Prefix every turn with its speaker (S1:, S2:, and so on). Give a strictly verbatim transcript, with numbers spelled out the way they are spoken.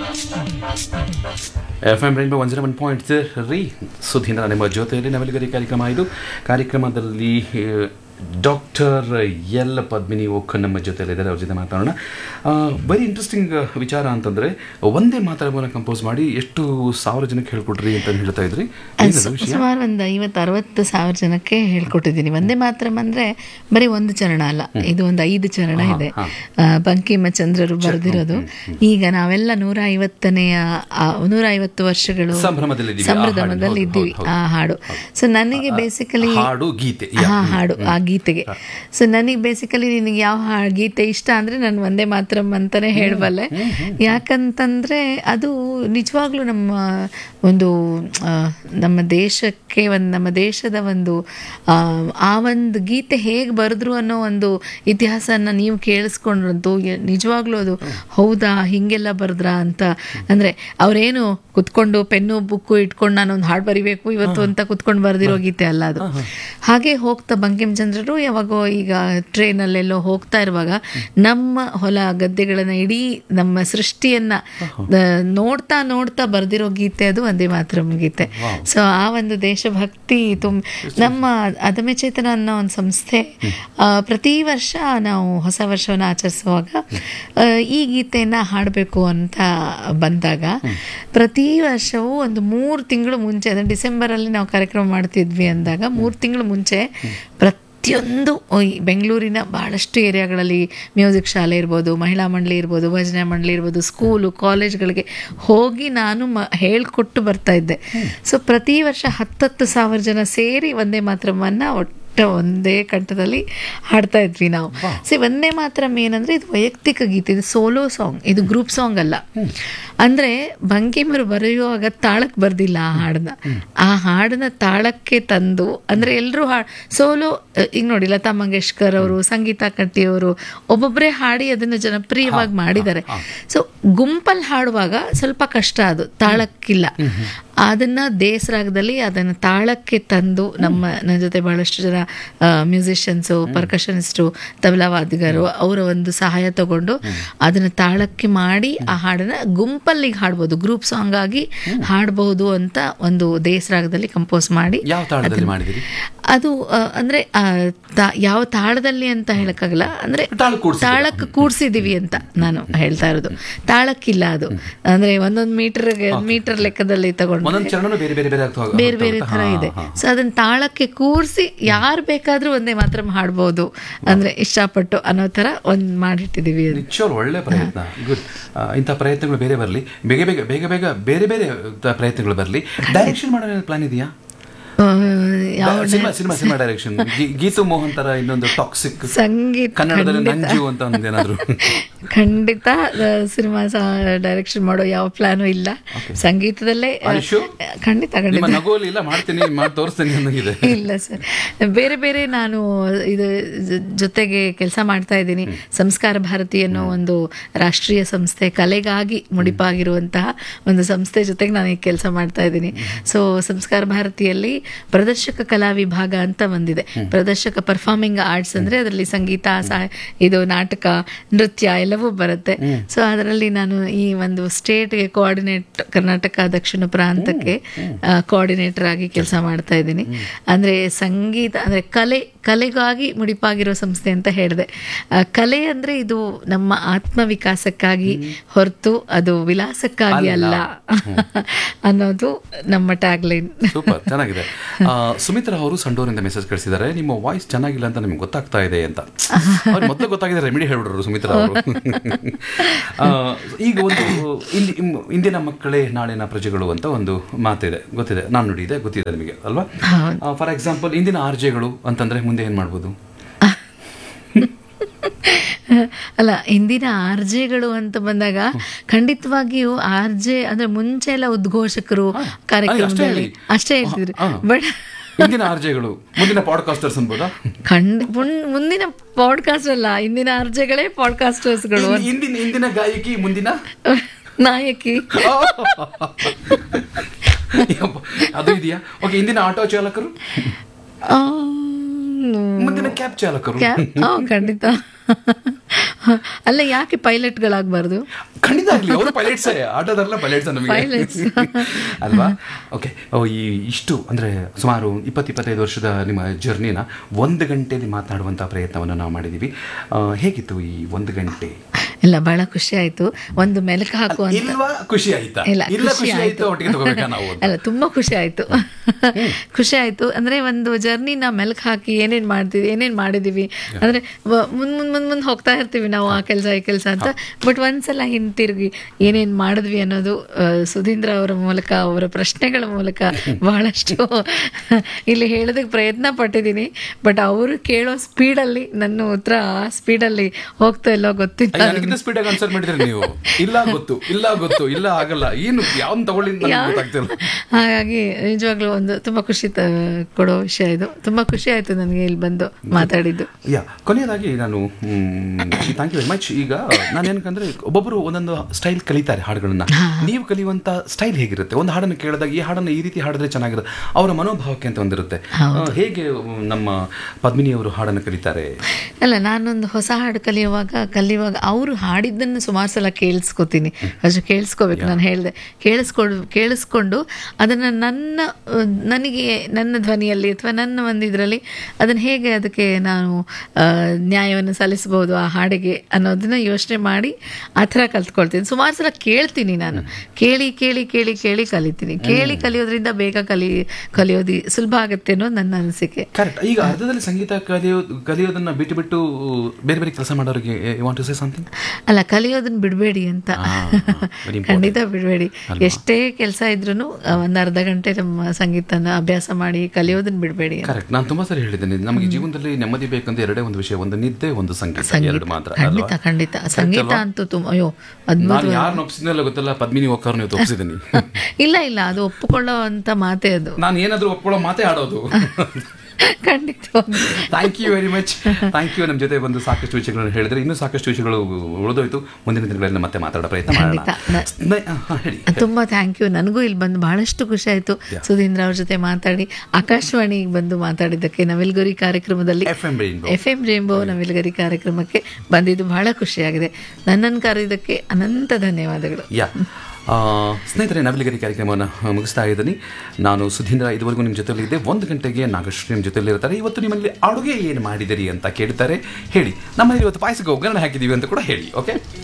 S1: F M rainbow one zero one point three Sudhindra ನಿಮ್ಮ ಜೊತೆಯಲ್ಲಿ ನವಲಿಗರಿ ಕಾರ್ಯಕ್ರಮ. ಇದು ಕಾರ್ಯಕ್ರಮದಲ್ಲಿ ಡಾಕ್ಟರ್ ಎಲ್ ಪದ್ಮಿನಿ ಓಕ್ ನಮ್ಮ ಜೊತೆಯಲ್ಲಿದ್ದಾರೆ. ಅವ್ರ ಜೊತೆ ಮಾತಾಡೋಣ. ವೆರಿ ಇಂಟ್ರೆಸ್ಟಿಂಗ್ ವಿಚಾರ ಅಂತಂದರೆ ಒಂದೇ ಮಾತ್ರ ಮೂಲಕ ಕಂಪೋಸ್ ಮಾಡಿ ಎಷ್ಟು ಸಾವಿರ ಜನಕ್ಕೆ ಹೇಳ್ಕೊಟ್ರಿ ಅಂತ ಹೇಳ್ತಾ ಇದ್ರಿ.
S2: ಸುಮಾರು ಒಂದು ಐವತ್ತು ಅರವತ್ತು ಸಾವಿರ ಜನಕ್ಕೆ ಹೇಳ್ಕೊಟ್ಟಿದ್ದೀನಿ. ಒಂದೇ ಮಾತ್ರ ಅಂದರೆ ಬರೀ ಒಂದು ಚರಣ ಅಲ್ಲ, ಇದು ಒಂದು ಐದು ಚರಣ ಇದೆ. ಬಂಕಿಮಚಂದ್ರರು ಬರೆದಿರೋದು. ಈಗ ನಾವೆಲ್ಲ ನೂರ ಐವತ್ತನೆಯ ನೂರ ಐವತ್ತು ವರ್ಷಗಳು ಸಂಭ್ರಮದಲ್ಲಿ ಇದ್ದೀವಿ ಆ ಹಾಡು. ಸೊ ನನಗೆ ಬೇಸಿಕಲಿ ಹಾ ಹಾಡು ಆ ಗೀತೆಗೆ ಸೊ ನನಗೆ ಬೇಸಿಕಲಿ ನಿನಗೆ ಯಾವ ಹಾ ಗೀತೆ ಇಷ್ಟ ಅಂದರೆ ನಾನು ಒಂದೇ ಮಾತ್ರ ಅಂತಾನೆ ಹೇಳಬಲ್ಲೆ. ಯಾಕಂತಂದರೆ ಅದು ನಿಜವಾಗ್ಲೂ ನಮ್ಮ ಒಂದು ನಮ್ಮ ದೇಶಕ್ಕೆ ಒಂದು ನಮ್ಮ ದೇಶದ ಒಂದು ಆ ಒಂದು ಗೀತೆ ಹೇಗೆ ಬರೆದ್ರು ಅನ್ನೋ ಒಂದು ಇತಿಹಾಸನ ನೀವು ಕೇಳಿಸ್ಕೊಂಡ್ರಂತೂ ನಿಜವಾಗ್ಲೂ ಅದು ಹೌದಾ ಹಿಂಗೆಲ್ಲ ಬರೆದ್ರಾ ಅಂತ. ಅಂದರೆ ಅವರೇನು ಕುತ್ಕೊಂಡು ಪೆನ್ನು ಬುಕ್ಕು ಇಟ್ಕೊಂಡು ನಾನೊಂದು ಹಾಡು ಬರಿಬೇಕು ಇವತ್ತು ಅಂತ ಕುತ್ಕೊಂಡು ಬರೆದಿರೋ ಗೀತೆ ಅಲ್ಲ ಅದು. ಹಾಗೆ ಹೋಗ್ತಾ ಬಂಕಿಮಚಂದ್ರರು ಯಾವಾಗೋ ಈಗ ಟ್ರೈನಲ್ಲೆಲ್ಲೋ ಹೋಗ್ತಾ ಇರುವಾಗ ನಮ್ಮ ಹೊಲ ಗದ್ದೆಗಳನ್ನ ಇಡೀ ನಮ್ಮ ಸೃಷ್ಟಿಯನ್ನ ನೋಡ್ತಾ ನೋಡ್ತಾ ಬರೆದಿರೋ ಗೀತೆ ಅದು ಒಂದೇ ಮಾತರಂ ಗೀತೆ. ಸೊ ಆ ಒಂದು ದೇಶಭಕ್ತಿ ತುಂಬ ನಮ್ಮ ಅದಮ್ಯ ಚೇತನ ಅನ್ನೋ ಒಂದು ಸಂಸ್ಥೆ ಪ್ರತಿ ವರ್ಷ ನಾವು ಹೊಸ ವರ್ಷವನ್ನು ಆಚರಿಸುವಾಗ ಈ ಗೀತೆಯನ್ನು ಹಾಡಬೇಕು ಅಂತ ಬಂದಾಗ ಪ್ರತಿ ವರ್ಷವೂ ಒಂದು ಮೂರು ತಿಂಗಳು ಮುಂಚೆ ಅಂದರೆ ಡಿಸೆಂಬರಲ್ಲಿ ನಾವು ಕಾರ್ಯಕ್ರಮ ಮಾಡ್ತಿದ್ವಿ ಅಂದಾಗ ಮೂರು ತಿಂಗಳು ಮುಂಚೆ ಪ್ರತಿಯೊಂದು ಬೆಂಗಳೂರಿನ ಬಹಳಷ್ಟು ಏರಿಯಾಗಳಲ್ಲಿ ಮ್ಯೂಸಿಕ್ ಶಾಲೆ ಇರ್ಬೋದು, ಮಹಿಳಾ ಮಂಡಳಿ ಇರ್ಬೋದು, ಭಜನೆ ಮಂಡಳಿ ಇರ್ಬೋದು, ಸ್ಕೂಲು ಕಾಲೇಜ್ಗಳಿಗೆ ಹೋಗಿ ನಾನು ಮ ಹೇಳ್ಕೊಟ್ಟು ಬರ್ತಾ ಇದ್ದೆ. ಸೊ ಪ್ರತಿ ವರ್ಷ ಹತ್ತತ್ತು ಸಾವಿರ ಜನ ಸೇರಿ ಒಂದೇ ಮಾತ್ರಮನ್ನು ಒಟ್ಟು ಒಂದೇ ಕಂಠದಲ್ಲಿ ಹಾಡ್ತಾ ಇದ್ವಿ ನಾವು. ಸಿ ಒಂದೇ ಮಾತ್ರ ಏನಂದ್ರೆ ಇದು ವೈಯಕ್ತಿಕ ಗೀತೆ, ಇದು ಸೋಲೋ ಸಾಂಗ್, ಇದು ಗ್ರೂಪ್ ಸಾಂಗ್ ಅಲ್ಲ. ಅಂದ್ರೆ ಬಂಕಿಮರು ಬರೆಯುವಾಗ ತಾಳಕ್ಕೆ ಬರ್ದಿಲ್ಲ ಆ ಹಾಡನ್ನ, ಆ ಹಾಡನ್ನ ತಾಳಕ್ಕೆ ತಂದು ಅಂದ್ರೆ ಎಲ್ಲರೂ ಹಾಡು ಸೋಲೋ. ಈಗ ನೋಡಿ ಲತಾ ಮಂಗೇಶ್ಕರ್ ಅವರು, ಸಂಗೀತ ಕಟ್ಟಿಯವರು ಒಬ್ಬೊಬ್ಬರೇ ಹಾಡಿ ಅದನ್ನು ಜನಪ್ರಿಯವಾಗಿ ಮಾಡಿದ್ದಾರೆ. ಸೊ ಗುಂಪಲ್ಲಿ ಹಾಡುವಾಗ ಸ್ವಲ್ಪ ಕಷ್ಟ, ಅದು ತಾಳಕ್ಕಿಲ್ಲ. ಅದನ್ನ ದೇಸರಾಗದಲ್ಲಿ ಅದನ್ನು ತಾಳಕ್ಕೆ ತಂದು ನಮ್ಮ ನನ್ನ ಜೊತೆ ಬಹಳಷ್ಟು ಜನ ಮ್ಯೂಸಿಷಿಯನ್ಸು, ಪರ್ಕಷನಿಸ್ಟು, ತಬಲಾವಾದಿಗರು ಅವರ ಒಂದು ಸಹಾಯ ತಗೊಂಡು ಅದನ್ನು ತಾಳಕ್ಕೆ ಮಾಡಿ ಆ ಹಾಡನ್ನ ಗುಂಪಲ್ಲಿ ಹಾಡ್ಬೋದು, ಗ್ರೂಪ್ ಸಾಂಗ್ ಆಗಿ ಹಾಡಬಹುದು ಅಂತ ಒಂದು ದೇಸರಾಗದಲ್ಲಿ ಕಂಪೋಸ್ ಮಾಡಿ ಅದು ಅಂದ್ರೆ ಯಾವ ತಾಳದಲ್ಲಿ ಅಂತ ಹೇಳಕ್ಕಾಗಲ್ಲ, ಅಂದ್ರೆ ತಾಳಕ್ಕೆ ಕೂಡ್ಸಿದೀವಿ ಅಂತ ನಾನು ಹೇಳ್ತಾ ಇರೋದು. ತಾಳಕ್ಕಿಲ್ಲ ಅದು, ಅಂದ್ರೆ ಒಂದೊಂದು ಮೀಟರ್ ಮೀಟರ್ ಲೆಕ್ಕದಲ್ಲಿ ತಗೊಂಡು ಬೇರೆ ಬೇರೆ ತರ ಇದೆ. ಸೊ ಅದನ್ನ ತಾಳಕ್ಕೆ ಕೂರಿಸಿ ಯಾರು ಬೇಕಾದ್ರೂ ಒಂದೇ ಮಾತ್ರ ಹಾಡ್ಬೋದು ಅಂದ್ರೆ ಇಷ್ಟಪಟ್ಟು ಅನ್ನೋ ತರ ಒಂದ್ ಮಾಡಿಟ್ಟಿದೀವಿ.
S1: ಒಳ್ಳೆ ಪ್ರಯತ್ನ, ಗುಡ್. ಇಂಥ ಪ್ರಯತ್ನಗಳು ಬೇರೆ ಬರಲಿ, ಬೇಗ ಬೇಗ ಬೇಗ ಬೇಗ ಬೇರೆ ಬೇರೆ ಪ್ರಯತ್ನಗಳು ಬರಲಿ. ಡೈರೆಕ್ಷನ್ ಮಾಡೋ ಪ್ಲಾನ್ ಇದೆಯಾ? Cinema cinema cinema direction, Geetu Mohan ತರ ಇನ್ನೊಂದು ಟಾಕ್ಸಿಕ್ ಸಂಗೀತ ಕನ್ನಡದಲ್ಲಿ ನಂಜು ಅಂತ ಒಂದೇನಾದ್ರು?
S2: ಖಂಡಿತ ಸಿನಿಮಾ ಡೈರೆಕ್ಷನ್ ಮಾಡೋ ಯಾವ ಪ್ಲಾನು ಇಲ್ಲ. ಸಂಗೀತದಲ್ಲೇ ಖಂಡಿತ ಖಂಡಿತ
S1: ಮಾಡ್ತೀನಿ, ಮಾಡಿ ತೋರಿಸ್ತೀನಿ ಅನ್ನೋಗಿದೆ.
S2: ಇಲ್ಲ ಸರ್, ಬೇರೆ ಬೇರೆ ನಾನು ಇದು ಜೊತೆಗೆ ಕೆಲಸ ಮಾಡ್ತಾ ಇದ್ದೀನಿ. ಸಂಸ್ಕಾರ ಭಾರತಿ ಅನ್ನೋ ಒಂದು ರಾಷ್ಟ್ರೀಯ ಸಂಸ್ಥೆ, ಕಲೆಗಾಗಿ ಮುಡಿಪಾಗಿರುವಂತಹ ಒಂದು ಸಂಸ್ಥೆ ಜೊತೆಗೆ ನಾನು ಈಗ ಕೆಲಸ ಮಾಡ್ತಾ ಇದ್ದೀನಿ. ಸೊ ಸಂಸ್ಕಾರ ಭಾರತಿಯಲ್ಲಿ ಪ್ರದರ್ಶಕ ಕಲಾ ವಿಭಾಗ ಅಂತ ಒಂದಿದೆ. ಪ್ರದರ್ಶಕ ಪರ್ಫಾರ್ಮಿಂಗ್ ಆರ್ಟ್ಸ್ ಅಂದ್ರೆ ಅದರಲ್ಲಿ ಸಂಗೀತ, ಇದು ನಾಟಕ, ನೃತ್ಯ ಎಲ್ಲವೂ ಬರುತ್ತೆ. ಸೊ ಅದರಲ್ಲಿ ನಾನು ಈ ಒಂದು ಸ್ಟೇಟ್ಗೆ ಕೋಆರ್ಡಿನೇಟ್, ಕರ್ನಾಟಕ ದಕ್ಷಿಣ ಪ್ರಾಂತಕ್ಕೆ ಕೋಆರ್ಡಿನೇಟರ್ ಆಗಿ ಕೆಲಸ ಮಾಡ್ತಾ ಇದ್ದೀನಿ. ಅಂದ್ರೆ ಸಂಗೀತ ಅಂದ್ರೆ ಕಲೆ ಕಲೆಗಾಗಿ ಮುಡಿಪಾಗಿರೋ ಸಂಸ್ಥೆ ಅಂತ ಹೇಳಿದೆ. ಕಲೆ ಅಂದ್ರೆ ಇದು ನಮ್ಮ ಆತ್ಮ ವಿಕಾಸಕ್ಕಾಗಿ ಹೊರತು ಅದು ವಿಲಾಸಕ್ಕಾಗಿ ಅಲ್ಲ ಅನ್ನೋದು ನಮ್ಮ ಟ್ಯಾಗ್ ಲೈನ್.
S1: ಸೂಪರ್, ಚೆನ್ನಾಗಿದೆ. ಸುಮಿತ್ರಾ ಅವರು ಸಂಡೂರಿಂದ ಮೆಸೇಜ್ ಕಳಿಸಿದ್ದಾರೆ, ನಿಮ್ಮ ವಾಯ್ಸ್ ಚೆನ್ನಾಗಿಲ್ಲ ಅಂತ ನಿಮ್ಗೆ ಗೊತ್ತಾಗ್ತಾ ಇದೆ ಅಂತ. ಅವ್ರು ಮೊದಲು ಗೊತ್ತಾಗಿದೆ, ರೆಮಿಡಿ ಹೇಳ್ಬಿಡ್ರು ಸುಮಿತ್ರಾ ಅವರು. ಈಗ ಒಂದು ಇಂದಿನ ಮಕ್ಕಳೇ ನಾಳಿನ ಪ್ರಜೆಗಳು ಅಂತ ಒಂದು ಮಾತಿದೆ, ಗೊತ್ತಿದೆ, ನಾನು ನುಡಿದೆ, ಗೊತ್ತಿದೆ ನಿಮಗೆ ಅಲ್ವಾ? ಫಾರ್ ಎಕ್ಸಾಂಪಲ್ ಇಂದಿನ ಆರ್ಜೆಗಳು ಅಂತಂದ್ರೆ ಮುಂದೆ ಏನ್ ಮಾಡ್ಬೋದು?
S2: ಅಲ್ಲ, ಇಂದಿನ ಆರ್ಜೆಗಳು ಅಂತ ಬಂದಾಗ ಖಂಡಿತವಾಗಿಯೂ ಆರ್ಜೆ ಅಂದ್ರೆ ಮುಂಚೆ ಎಲ್ಲ ಉದ್ಘೋಷಕರು ಕಾರ್ಯಕ್ರಮದಲ್ಲಿ ಅಷ್ಟೇ ಹೇಳ್ತಿದ್ರು. ಬಟ್
S1: ಇಂದಿನ ಆರ್ಜೆಗಳು ಮುಂದಿನ ಪಾಡ್ಕಾಸ್ಟರ್ಸ್ ಅನ್ಬೋದಾ?
S2: ಖಂಡ ಮುಂದಿನ ಪಾಡ್ಕಾಸ್ಟ್ ಅಲ್ಲ, ಇಂದಿನ ಆರ್ಜೆಗಳೇ ಪಾಡ್ಕಾಸ್ಟರ್ಸ್ಗಳು.
S1: ಇಂದಿನ ಇಂದಿನ ಗಾಯಕಿ, ಮುಂದಿನ
S2: ನಾಯಕಿ
S1: ಅದು ಇದೆಯಾ? ಓಕೆ, ಇಂದಿನ ಆಟೋ ಚಾಲಕರು, ಮುಂದಿನ ಕ್ಯಾಬ್ ಚಾಲಕರು.
S2: ಖಂಡಿತ ಅಲ್ಲ, ಯಾಕೆ ಪೈಲಟ್ಗಳಾಗಬಾರ್ದು?
S1: ಖಂಡಿತ ಆಗಲಿ, ಅವರು ಪೈಲಟ್ಸ್, ಆಟೋದಲ್ಲ ಪೈಲಟ್ಸ್ ನಮಗೆ ಅಲ್ವಾ? ಓಕೆ, ಈ ಇಷ್ಟು ಅಂದರೆ ಸುಮಾರು ಇಪ್ಪತ್ತು ಇಪ್ಪತ್ತೈದು ವರ್ಷದ ನಿಮ್ಮ ಜರ್ನಿನ ಒಂದು ಗಂಟೆಯಲ್ಲಿ ಮಾತನಾಡುವಂಥ ಪ್ರಯತ್ನವನ್ನು ನಾವು ಮಾಡಿದ್ದೀವಿ. ಹೇಗಿತ್ತು ಈ ಒಂದು ಗಂಟೆ?
S2: ಇಲ್ಲ, ಬಹಳ ಖುಷಿ ಆಯ್ತು. ಒಂದು ಮೆಲುಕು ಹಾಕುವಂತ
S1: ಖುಷಿ ಆಯ್ತಾ?
S2: ಇಲ್ಲ, ಖುಷಿ ಆಯ್ತು. ಅಲ್ಲ, ತುಂಬಾ ಖುಷಿ ಆಯ್ತು. ಖುಷಿ ಆಯ್ತು ಅಂದ್ರೆ ಒಂದು ಜರ್ನಿನ ಮೆಲುಕು ಹಾಕಿ ಏನೇನ್ ಮಾಡ್ತೀವಿ, ಏನೇನ್ ಮಾಡಿದೀವಿ ಅಂದ್ರೆ ಮುಂದ್ ಮುಂದ್ ಮುಂದ್ ಮುಂದ್ ಹೋಗ್ತಾ ಇರ್ತೀವಿ ನಾವು, ಆ ಕೆಲಸ ಈ ಕೆಲಸ ಅಂತ. ಬಟ್ ಒಂದ್ಸಲ ಹಿಂತಿರುಗಿ ಏನೇನ್ ಮಾಡಿದ್ವಿ ಅನ್ನೋದು ಸುಧೀಂದ್ರ ಅವರ ಮೂಲಕ, ಅವರ ಪ್ರಶ್ನೆಗಳ ಮೂಲಕ ಬಹಳಷ್ಟು ಇಲ್ಲಿ ಹೇಳೋದಕ್ಕೆ ಪ್ರಯತ್ನ ಪಟ್ಟಿದ್ದೀನಿ. ಬಟ್ ಅವರು ಕೇಳೋ ಸ್ಪೀಡಲ್ಲಿ ನನ್ನ ಉತ್ತರ ಆ ಸ್ಪೀಡಲ್ಲಿ ಹೋಗ್ತಾ ಇಲ್ಲೋ ಗೊತ್ತಿಲ್ಲ.
S1: ಸ್ಪೀಡ್ ಆಗಿ ಆನ್ಸರ್ ಮಾಡಿದ್ರೆ ನೀವು ಇಲ್ಲ ಗೊತ್ತು ಇಲ್ಲ ಗೊತ್ತು ಇಲ್ಲ ಆಗಲ್ಲ, ಏನು ಯಾವ್ದು ತಗೊಳ್ಳಿ ಅಂತ ಗೊತ್ತಾಗ್ತಿಲ್ಲ.
S2: ಹಾಗಾಗಿ ನಿಜವಾಗ್ಲೂ ಒಂದು ತುಂಬಾ ಖುಷಿ ಕೊಡೋ ವಿಷಯ ಇದು. ತುಂಬಾ ಖುಷಿ ಆಯ್ತು ನನಗೆ ಇಲ್ಲಿ ಬಂದು ಮಾತಾಡಿದ್ದು.
S1: ಯಾ, ಕೊನೆಯದಾಗಿ ನಾನು ಥ್ಯಾಂಕ್ ಯು ವೆರಿ ಮಚ್. ಈಗ ನಾನು ಏನಕ್ಕಂದ್ರೆ ಒಬ್ಬೊಬ್ಬರು ಒಂದೊಂದು ಸ್ಟೈಲ್ ಕಲಿತಾರೆ ಹಾಡುಗಳನ್ನ. ನೀವು ಕಲಿಯುವಂತ ಸ್ಟೈಲ್ ಹೇಗಿರುತ್ತೆ? ಒಂದು ಹಾಡನ್ನು ಕೇಳಿದಾಗ ಈ ಹಾಡನ್ನು ಈ ರೀತಿ ಹಾಡಿದ್ರೆ ಚೆನ್ನಾಗಿರುತ್ತೆ, ಅವರ ಮನೋಭಾವಕ್ಕೆ ಅಂತ ಒಂದಿರುತ್ತೆ. ಹೇಗೆ ನಮ್ಮ ಪದ್ಮಿನಿ ಅವರು ಹಾಡನ್ನು ಕಲಿತಾರೆ?
S2: ಅಲ್ಲ, ನಾನೊಂದು ಹೊಸ ಹಾಡು ಕಲಿಯುವಾಗ ಕಲಿಯುವಾಗ ಅವರು ಹಾಡಿದ್ದನ್ನು ಸುಮಾರು ಸಲ ಕೇಳಿಸ್ಕೊತೀನಿ. ಅಷ್ಟು ಕೇಳಿಸ್ಕೋಬೇಕು. ನಾನು ಹೇಳಿದೆ, ಕೇಳಿಸ್ಕೊಂಡು ಕೇಳಿಸ್ಕೊಂಡು ಅದನ್ನು ನನ್ನ ನನಗೆ ನನ್ನ ಧ್ವನಿಯಲ್ಲಿ ಅಥವಾ ನನ್ನ ಒಂದು ಇದರಲ್ಲಿ ಅದನ್ನು ಹೇಗೆ ಅದಕ್ಕೆ ನಾನು ನ್ಯಾಯವನ್ನು ಸಲ್ಲಿಸ್ಬೋದು ಆ ಹಾಡಿಗೆ ಅನ್ನೋದನ್ನ ಯೋಚನೆ ಮಾಡಿ ಆ ಥರ ಕಲ್ತ್ಕೊಳ್ತೀನಿ. ಸುಮಾರು ಸಲ ಕೇಳ್ತೀನಿ ನಾನು, ಕೇಳಿ ಕೇಳಿ ಕೇಳಿ ಕೇಳಿ ಕಲಿತೀನಿ. ಕೇಳಿ ಕಲಿಯೋದ್ರಿಂದ ಬೇಗ ಕಲಿ ಕಲಿಯೋದು ಸುಲಭ ಆಗುತ್ತೆ ಅನ್ನೋದು ನನ್ನ ಅನಿಸಿಕೆ.
S1: ಕರೆಕ್ಟ್. ಈಗ ಅರ್ಧದಲ್ಲಿ ಸಂಗೀತ ಕಲಿಯೋ ಕಲಿಯೋದನ್ನ ಬಿಟ್ಟು ಬಿಟ್ಟು ಬೇರೆ ಬೇರೆ ಕೆಲಸ ಮಾಡೋರಿಗೆ ವಾಂಟ್ ಟು ಸೇ ಸಮಥಿಂಗ್?
S2: ಅಲ್ಲ, ಕಲಿಯೋದನ್ನ ಬಿಡಬೇಡಿ ಅಂತ. ಖಂಡಿತ ಬಿಡಬೇಡಿ. ಎಷ್ಟೇ ಕೆಲಸ ಇದ್ರೂ ಒಂದು ಅರ್ಧ ಗಂಟೆ ನಮ್ಮ ಸಂಗೀತನ ಅಭ್ಯಾಸ ಮಾಡಿ ಕಲಿಯೋದನ್ನ ಬಿಡಬೇಡಿ.
S1: ಕರೆಕ್ಟ್. ನಾನು ತುಂಬಾ ಸರಿ ಹೇಳಿದ್ದೇನೆ, ನಮಗೆ ಜೀವನದಲ್ಲಿ ನೆಮ್ಮದಿ ಬೇಕಂದ್ರೆ ಎರಡೇ ಒಂದು ವಿಷಯ, ಒಂದು ನಿದ್ದೆ, ಒಂದು ಸಂಗೀತ, ಎರಡು ಮಾತ್ರ.
S2: ಖಂಡಿತ ಖಂಡಿತ. ಸಂಗೀತ ಅಂತೂ ತುಂಬ ಅಯ್ಯೋ ಅದ್ಭುತ.
S1: ಯಾರು ಒಪ್ಸಿದ್ನಲ್ಲ ಗೊತ್ತಿಲ್ಲ, ಪದ್ಮಿನಿ ಒಕ್ಕರ್ ನೀವು ಒಪ್ಸಿದ್ದೀನಿ.
S2: ಇಲ್ಲ ಇಲ್ಲ, ಅದು ಒಪ್ಪಿಕೊಳ್ಳೋ ಅಂತ ಮಾತೇ ಅದು.
S1: ನಾನು ಏನಾದರೂ ಒಪ್ಕೊಳ್ಳೋ ಮಾತೇ ಆಡೋದು.
S2: ಖಂಡಿತ.
S1: Thank you very much. Thank you. ನಮ್ಮ ಜೊತೆ ಒಂದು ಸಾಕಷ್ಟು ವಿಷಯಗಳನ್ನು ಹೇಳಿದ್ರೆ, ಇನ್ನೂ ಸಾಕಷ್ಟು ವಿಷಯಗಳು ಉಳಿದೋಯ್ತು. ಮುಂದಿನ ದಿನಗಳಲ್ಲಿ ಮತ್ತೆ ಮಾತಾಡೋ ಪ್ರಯತ್ನ ಮಾಡೋಣ.
S2: ತುಂಬಾ ಥ್ಯಾಂಕ್ ಯು. ನನಗೂ ಇಲ್ಲಿ ಬಂದು ಬಹಳಷ್ಟು ಖುಷಿ ಆಯ್ತು ಸುಧೀಂದ್ರ ಅವ್ರ ಜೊತೆ ಮಾತಾಡಿ. ಆಕಾಶವಾಣಿಗೆ ಬಂದು ಮಾತಾಡಿದ್ದಕ್ಕೆ, ನವಿಲ್ಗರಿ ಕಾರ್ಯಕ್ರಮದಲ್ಲಿ ಎಫ್ ಎಂ ರೇಂಬೋ ನವಿಲ್ಗರಿ ಕಾರ್ಯಕ್ರಮಕ್ಕೆ ಬಂದಿದ್ದು ಬಹಳ ಖುಷಿಯಾಗಿದೆ. ನನ್ನನ್ನು ಕರೆದಿದ್ದಕ್ಕೆ ಅನಂತ ಧನ್ಯವಾದಗಳು.
S1: ಯಾ ಸ್ನೇಹಿತರೆ, ನವಿಲುಗರಿ ಕಾರ್ಯಕ್ರಮವನ್ನು ಮುಗಿಸ್ತಾ ಇದ್ದೀನಿ. ನಾನು ಸುಧೀಂದ್ರ ಇದುವರೆಗೂ ನಿಮ್ಮ ಜೊತೆಲಿದ್ದೆ. ಒಂದು ಗಂಟೆಗೆ ನಾಗಶ್ರೀ ನಿಮ್ಮ ಜೊತೆಲಿ ಇರ್ತಾರೆ. ಇವತ್ತು ನಿಮ್ಮಲ್ಲಿ ಅಡುಗೆ ಏನು ಮಾಡಿದಿರಿ ಅಂತ ಕೇಳ್ತಾರೆ. ಹೇಳಿ, ನಮ್ಮ ಇವತ್ತು ಪಾಯಸಕ್ಕೆ ಒಗ್ಗರಣೆ ಹಾಕಿದ್ದೀವಿ ಅಂತ ಕೂಡ ಹೇಳಿ. ಓಕೆ.